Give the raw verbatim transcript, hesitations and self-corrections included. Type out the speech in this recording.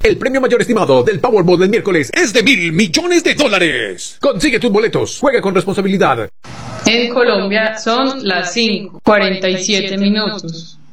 El premio mayor estimado del Powerball del miércoles es de mil millones de dólares. Consigue tus boletos. Juega con responsabilidad. En Colombia son las cinco cuarenta y siete minutos.